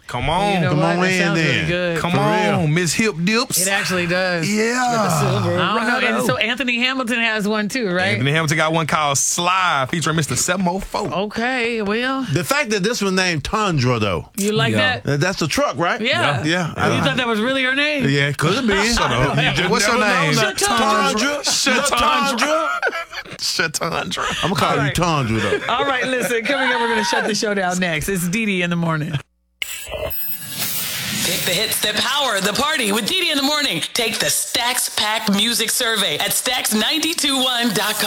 Come on. You know Come what? on That in sounds then. really good. Come For on, real. Miss Hip Dips. It actually does. Yeah. I don't know. And so Anthony Hamilton has one too, right? Anthony Hamilton got one called Slide featuring Mr. 704. Okay, well, The fact that this was named Tundra, though, you like Yeah. that? that's the truck, right? Yeah. Yeah. Oh, you thought that was really her name? Yeah, could have been. What's her name? Tundra. Shatandra. Shatandra. I'm going to call you right. Tundra, though. All right, listen, coming up, we're going to shut the show down next. It's Dee Dee in the morning. Pick the hits that power the party with Dee Dee in the morning. Take the Stacks Pack Music Survey at Stacks921.com.